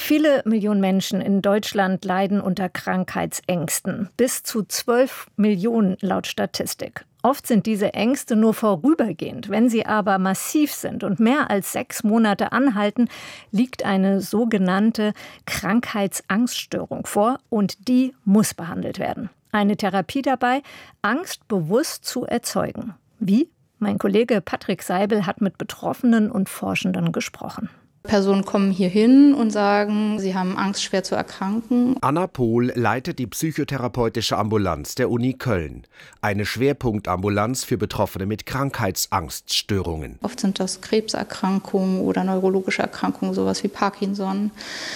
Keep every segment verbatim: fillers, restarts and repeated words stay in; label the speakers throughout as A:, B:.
A: Viele Millionen Menschen in Deutschland leiden unter Krankheitsängsten. Bis zu zwölf Millionen laut Statistik. Oft sind diese Ängste nur vorübergehend. Wenn sie aber massiv sind und mehr als sechs Monate anhalten, liegt eine sogenannte Krankheitsangststörung vor und die muss behandelt werden. Eine Therapie dabei, Angst bewusst zu erzeugen. Wie? Mein Kollege Patrick Seibel hat mit Betroffenen und Forschenden gesprochen.
B: Personen kommen hier hin und sagen, sie haben Angst, schwer zu erkranken.
C: Anna Pohl leitet die psychotherapeutische Ambulanz der Uni Köln. Eine Schwerpunktambulanz für Betroffene mit Krankheitsangststörungen.
B: Oft sind das Krebserkrankungen oder neurologische Erkrankungen, sowas wie Parkinson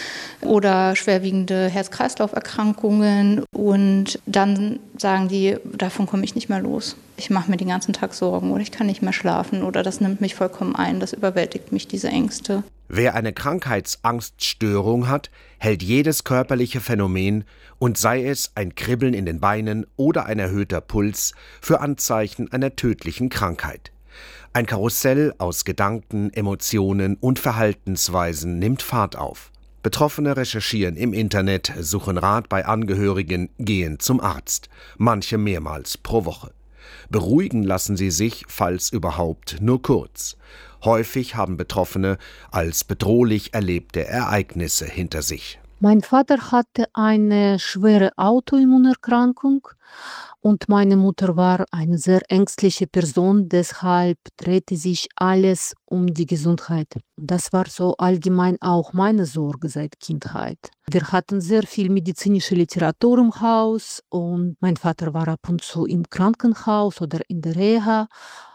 B: oder schwerwiegende Herz-Kreislauf-Erkrankungen. Und dann sagen die, davon komme ich nicht mehr los. Ich mache mir den ganzen Tag Sorgen oder ich kann nicht mehr schlafen oder das nimmt mich vollkommen ein, das überwältigt mich, diese Ängste.
C: Wer eine Krankheitsangststörung hat, hält jedes körperliche Phänomen, und sei es ein Kribbeln in den Beinen oder ein erhöhter Puls, für Anzeichen einer tödlichen Krankheit. Ein Karussell aus Gedanken, Emotionen und Verhaltensweisen nimmt Fahrt auf. Betroffene recherchieren im Internet, suchen Rat bei Angehörigen, gehen zum Arzt, manche mehrmals pro Woche. Beruhigen lassen sie sich, falls überhaupt, nur kurz. Häufig haben Betroffene als bedrohlich erlebte Ereignisse hinter sich.
D: Mein Vater hatte eine schwere Autoimmunerkrankung und meine Mutter war eine sehr ängstliche Person, deshalb drehte sich alles um die Gesundheit. Das war so allgemein auch meine Sorge seit Kindheit. Wir hatten sehr viel medizinische Literatur im Haus und mein Vater war ab und zu im Krankenhaus oder in der Reha.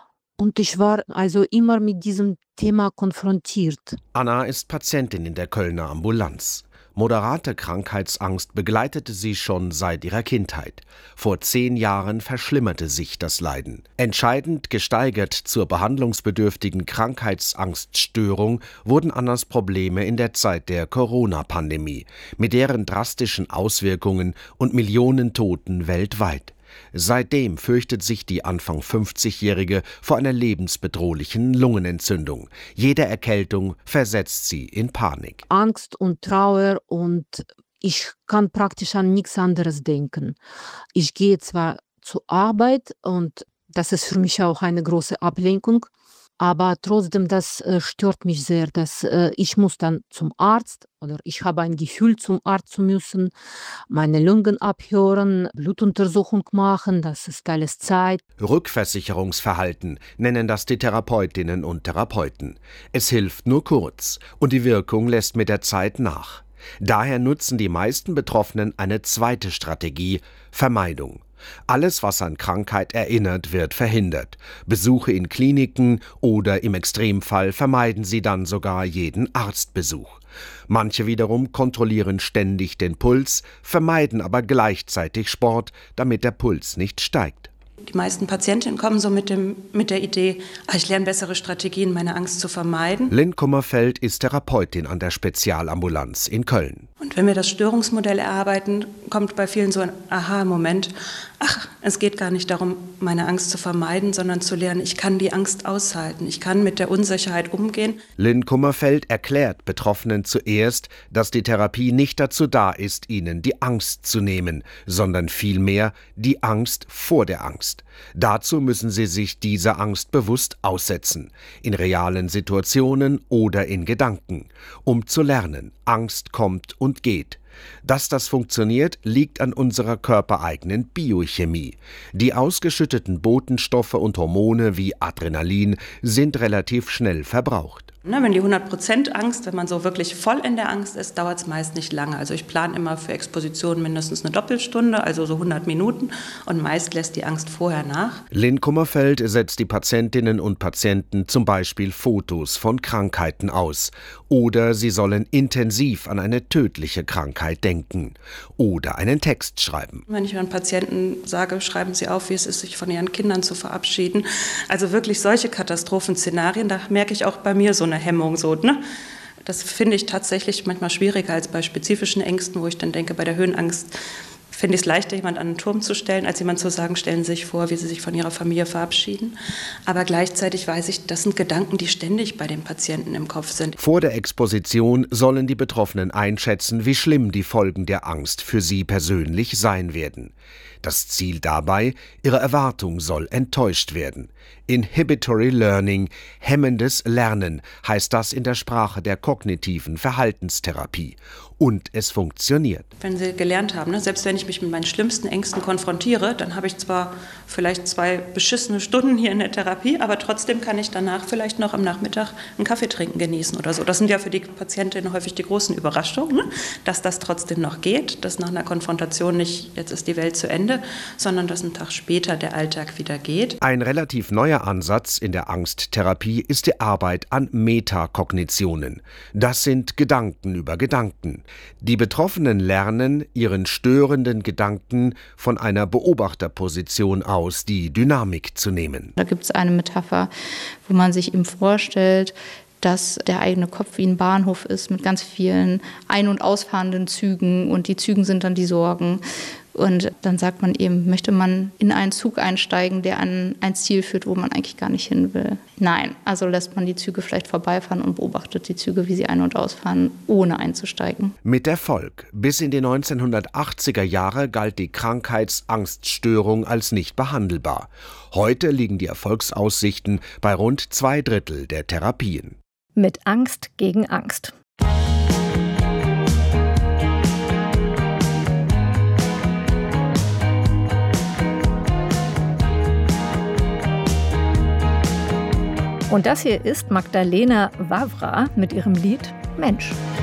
D: Und ich war also immer mit diesem Thema konfrontiert.
C: Anna ist Patientin in der Kölner Ambulanz. Moderate Krankheitsangst begleitete sie schon seit ihrer Kindheit. Vor zehn Jahren verschlimmerte sich das Leiden. Entscheidend gesteigert zur behandlungsbedürftigen Krankheitsangststörung wurden Annas Probleme in der Zeit der Corona-Pandemie, mit deren drastischen Auswirkungen und Millionen Toten weltweit. Seitdem fürchtet sich die Anfang fünfzigjährige vor einer lebensbedrohlichen Lungenentzündung. Jede Erkältung versetzt sie in Panik.
D: Angst und Trauer und ich kann praktisch an nichts anderes denken. Ich gehe zwar zur Arbeit und das ist für mich auch eine große Ablenkung, aber trotzdem, das äh, stört mich sehr, dass äh, ich muss dann zum Arzt oder ich habe ein Gefühl, zum Arzt zu müssen, meine Lungen abhören, Blutuntersuchung machen, das ist alles Zeit.
C: Rückversicherungsverhalten nennen das die Therapeutinnen und Therapeuten. Es hilft nur kurz und die Wirkung lässt mit der Zeit nach. Daher nutzen die meisten Betroffenen eine zweite Strategie: Vermeidung. Alles, was an Krankheit erinnert, wird verhindert. Besuche in Kliniken oder im Extremfall vermeiden sie dann sogar jeden Arztbesuch. Manche wiederum kontrollieren ständig den Puls, vermeiden aber gleichzeitig Sport, damit der Puls nicht steigt.
E: Die meisten Patientinnen kommen so mit, dem, mit der Idee, ach, ich lerne bessere Strategien, meine Angst zu vermeiden.
C: Lynn Kummerfeld ist Therapeutin an der Spezialambulanz in Köln.
E: Und wenn wir das Störungsmodell erarbeiten, kommt bei vielen so ein Aha-Moment. Ach, es geht gar nicht darum, meine Angst zu vermeiden, sondern zu lernen, ich kann die Angst aushalten, ich kann mit der Unsicherheit umgehen.
C: Lynn Kummerfeld erklärt Betroffenen zuerst, dass die Therapie nicht dazu da ist, ihnen die Angst zu nehmen, sondern vielmehr die Angst vor der Angst. Dazu müssen sie sich dieser Angst bewusst aussetzen, in realen Situationen oder in Gedanken, um zu lernen, Angst kommt und geht. Dass das funktioniert, liegt an unserer körpereigenen Biochemie. Die ausgeschütteten Botenstoffe und Hormone wie Adrenalin sind relativ schnell verbraucht.
E: Ne, wenn die hundert Prozent Angst, wenn man so wirklich voll in der Angst ist, dauert es meist nicht lange. Also ich plane immer für Expositionen mindestens eine Doppelstunde, also so hundert Minuten, und meist lässt die Angst vorher nach.
C: Lynn Kummerfeld setzt die Patientinnen und Patienten zum Beispiel Fotos von Krankheiten aus. Oder sie sollen intensiv an eine tödliche Krankheit denken. Oder einen Text schreiben.
E: Wenn ich meinen Patienten sage, schreiben Sie auf, wie es ist, sich von Ihren Kindern zu verabschieden. Also wirklich solche Katastrophenszenarien, da merke ich auch bei mir so eine Hemmung. So, ne? Das finde ich tatsächlich manchmal schwieriger als bei spezifischen Ängsten, wo ich dann denke, bei der Höhenangst finde ich es leichter, jemanden an einen Turm zu stellen, als jemand zu sagen, stellen Sie sich vor, wie Sie sich von Ihrer Familie verabschieden. Aber gleichzeitig weiß ich, das sind Gedanken, die ständig bei den Patienten im Kopf sind.
C: Vor der Exposition sollen die Betroffenen einschätzen, wie schlimm die Folgen der Angst für sie persönlich sein werden. Das Ziel dabei, ihre Erwartung soll enttäuscht werden. Inhibitory Learning, hemmendes Lernen, heißt das in der Sprache der kognitiven Verhaltenstherapie. Und es funktioniert.
E: Wenn Sie gelernt haben, ne, selbst wenn ich mich mit meinen schlimmsten Ängsten konfrontiere, dann habe ich zwar vielleicht zwei beschissene Stunden hier in der Therapie, aber trotzdem kann ich danach vielleicht noch am Nachmittag einen Kaffee trinken genießen oder so. Das sind ja für die Patientinnen häufig die großen Überraschungen, ne? Dass das trotzdem noch geht, dass nach einer Konfrontation nicht, jetzt ist die Welt zu Ende, sondern dass ein Tag später der Alltag wieder geht.
C: Ein relativ neuer Ansatz in der Angsttherapie ist die Arbeit an Metakognitionen. Das sind Gedanken über Gedanken. Die Betroffenen lernen, ihren störenden Gedanken von einer Beobachterposition aus die Dynamik zu nehmen.
B: Da gibt es eine Metapher, wo man sich eben vorstellt, dass der eigene Kopf wie ein Bahnhof ist mit ganz vielen ein- und ausfahrenden Zügen und die Züge sind dann die Sorgen. Und dann sagt man eben, möchte man in einen Zug einsteigen, der an ein Ziel führt, wo man eigentlich gar nicht hin will? Nein, also lässt man die Züge vielleicht vorbeifahren und beobachtet die Züge, wie sie ein- und ausfahren, ohne einzusteigen.
C: Mit Erfolg. Bis in die neunzehnhundertachtziger Jahre galt die Krankheitsangststörung als nicht behandelbar. Heute liegen die Erfolgsaussichten bei rund zwei Drittel der Therapien.
A: Mit Angst gegen Angst. Und das hier ist Magdalena Wawra mit ihrem Lied Mensch.